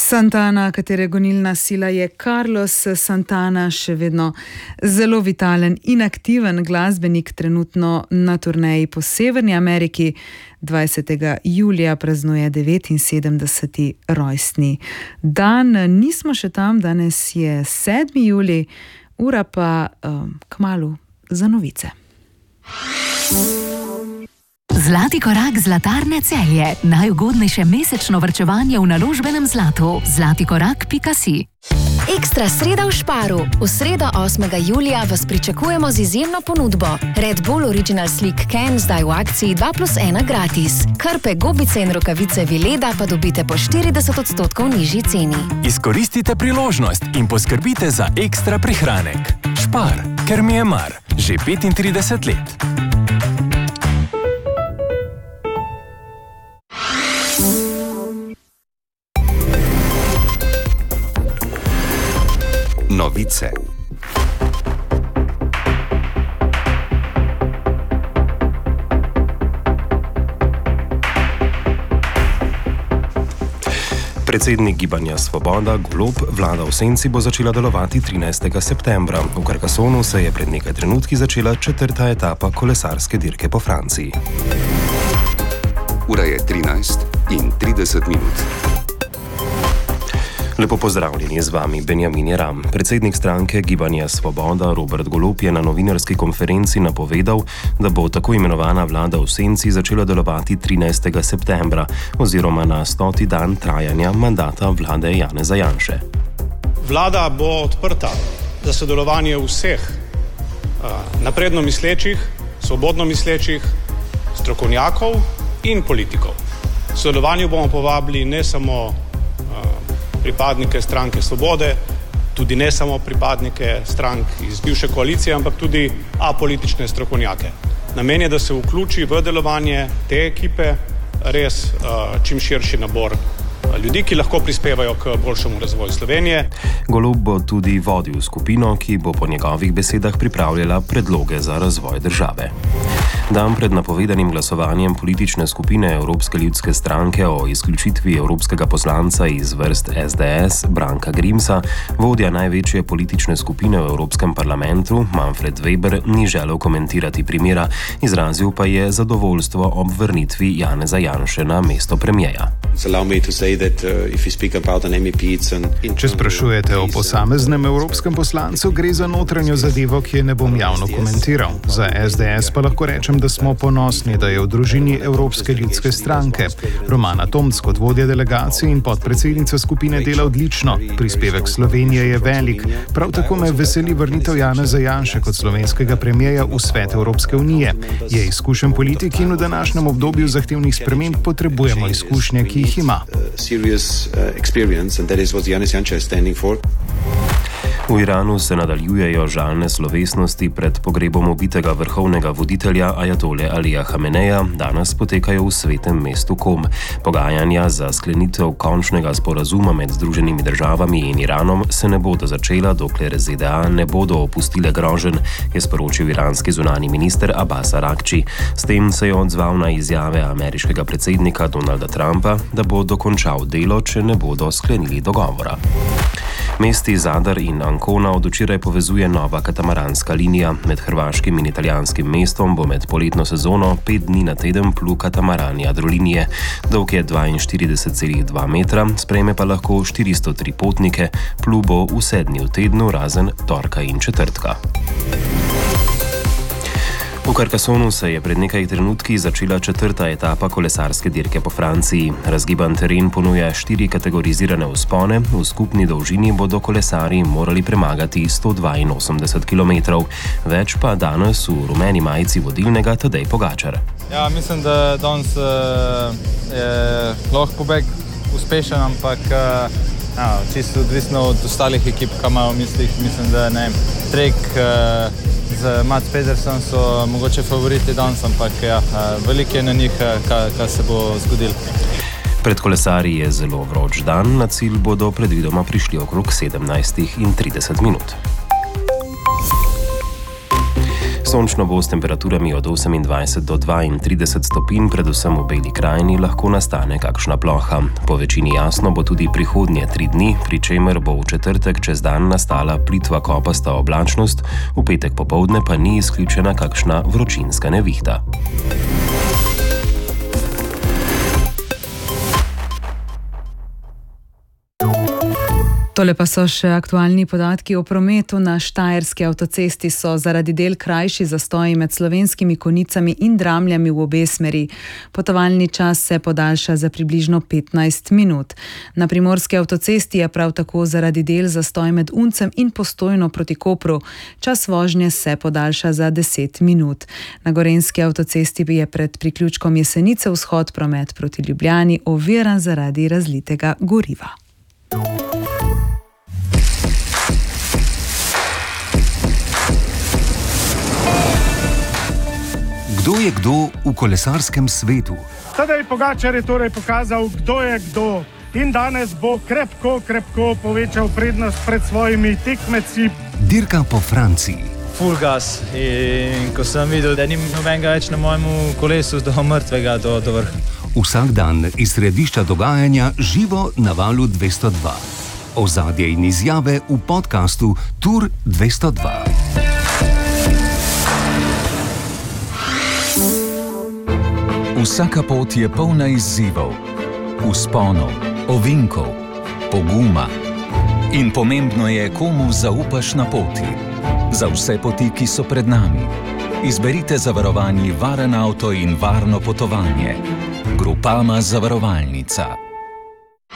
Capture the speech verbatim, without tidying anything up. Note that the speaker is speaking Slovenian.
Santana, katere gonilna sila je Carlos Santana, še vedno zelo vitalen in aktiven glasbenik, trenutno na turneji po Severni Ameriki. dvajsetega julija praznuje devetinsedemdeseti rojstni dan. Nismo še tam, danes je sedmi julij, ura pa um, kmalu za novice. Zlati korak Zlatarne Celje. Najugodnejše mesečno varčevanje v naložbenem zlatu. zlati korak pika si. Ekstra sreda v Šparu. V sredo osmega julija vas pričakujemo z izjemno ponudbo. Red Bull Original Slick Can zdaj v akciji dva plus ena gratis. Krpe, gobice in rokavice Vileda pa dobite po štirideset odstotkov nižji ceni. Izkoristite priložnost in poskrbite za ekstra prihranek. Špar, ker mi je mar. Že petintrideset let. Novice. Predsednik Gibanja Svoboda Golob, vlada v senci bo začela delovati trinajstega septembra. V Carcassonnu se je pred nekaj trenutki začela četrta etapa kolesarske dirke po Franciji. Ura je trinajst in trideset minut. Lepo pozdravljeni, z vami Benjamin Jeram. Predsednik stranke Gibanja Svoboda Robert Golob je na novinarski konferenci napovedal, da bo tako imenovana vlada v senci začela delovati trinajstega septembra oziroma na stoti dan trajanja mandata vlade Janeza Janše. Vlada bo odprta za sodelovanje vseh napredno mislečih, svobodno mislečih, strokovnjakov in politikov. V sodelovanju bomo povabili ne samo pripadnike stranke Svobode, tudi ne samo pripadnike strank iz bivše koalicije, ampak tudi apolitične strokovnjake. Namen je, da se vključi v delovanje te ekipe res uh, čim širši nabor ljudi, ki lahko prispevajo k boljšemu razvoju Slovenije. Golob bo tudi vodil skupino, ki bo po njegovih besedah pripravljala predloge za razvoj države. Dan pred napovedanim glasovanjem politične skupine Evropske ljudske stranke o izključitvi evropskega poslanca iz vrst es de es Branka Grimsa, vodja največje politične skupine v Evropskem parlamentu Manfred Weber ni želel komentirati primera, izrazil pa je zadovoljstvo ob vrnitvi Janeza Janše na mesto premierja. Če sprašujete o posameznem evropskem poslancu, gre za notranjo zadevo, ki je ne bom javno komentiral. Za es de es pa lahko rečem, da smo ponosni, da je v družini Evropske ljudske stranke. Romana Tomc kot vodja delegacije in podpredsednica skupine dela odlično. Prispevek Slovenije je velik. Prav tako me veseli vrnitev Janeza Janše kot slovenskega premierja v svet Evropske unije. Je izkušen politik in v današnjem obdobju zahtevnih sprememb potrebujemo izkušnje, ki jih ima. V Iranu se nadaljujejo žalne slovesnosti pred pogrebom ubitega vrhovnega voditelja ajatole Alija Hameneja, danes potekajo v svetem mestu Kom. Pogajanja za sklenitev končnega sporazuma med Združenimi državami in Iranom se ne bodo začela, dokler ze de a ne bodo opustile groženj, je sporočil iranski zunanji minister Abbas Arakči. S tem se je odzval na izjave ameriškega predsednika Donalda Trumpa, da bo dokončal delo, če ne bodo sklenili dogovora. Mesti Zadar in Ancona od včeraj povezuje nova katamaranska linija. Med hrvaškim in italijanskim mestom bo med poletno sezono pet dni na teden plul katamaran Jadrolinije. Dolg je dvainštirideset celih dva metra, sprejme pa lahko štiristo tri potnike, plul bo vse dni v tednu, razen torka in četrtka. V Carcassonnu se je pred nekaj trenutki začela četrta etapa kolesarske dirke po Franciji. Razgiban teren ponuja štiri kategorizirane vzpone, v skupni dolžini bodo kolesarji morali premagati sto dvainosemdeset kilometrov. Več pa danes v rumeni majici vodilnega Tadej Pogačar. Ja, mislim, da danes uh, je lahko pobeg uspešen, ampak uh, ja, čisto odvisno od ostalih ekip, kaj imajo v mislih. Mislim, da ne, Trek uh, z Mats Pedersen so mogoče favoriti danes, ampak ja, veliko je na njih, kaj, kaj se bo zgodilo. Pred kolesarji je zelo vroč dan, na cilj bodo predvidoma prišli okrog sedemnajst in trideset minut. Sončno bo s temperaturami od osemindvajset do dvaintrideset stopinj, predvsem v Beli krajini lahko nastane kakšna ploha. Po večini jasno bo tudi prihodnje tri dni, pri čemer bo v četrtek čez dan nastala plitva kopasta oblačnost, v petek popoldne pa ni izključena kakšna vročinska nevihta. Tole pa so še aktualni podatki o prometu. Na Štajerski avtocesti so zaradi del krajši zastoji med Slovenskimi Konjicami in Dramljami v obe smeri. Potovalni čas se podaljša za približno petnajst minut. Na Primorski avtocesti je prav tako zaradi del zastoj med Uncem in Postojno proti Kopru. Čas vožnje se podaljša za deset minut. Na Gorenjski avtocesti je pred priključkom Jesenice vzhod promet proti Ljubljani oviran zaradi razlitega goriva. Kdo je kdo v kolesarskem svetu? Tadej Pogačar je torej pokazal, kdo je kdo. In danes bo krepko, krepko povečal prednost pred svojimi tekmeci. Dirka po Franciji. Full gas. In ko sem videl, da ni nobenega več na mojem kolesu do mrtvega, do, do vrha. Vsak dan iz središča dogajanja živo na valu dvesto dva. Ozadje in izjave v podkastu Tour dvesto dva. Vsaka pot je polna izzivov, vzponov, ovinkov, poguma. In pomembno je, komu zaupaš na poti. Za vse poti, ki so pred nami, izberite zavarovani varen avto in varno potovanje. Grupama zavarovalnica.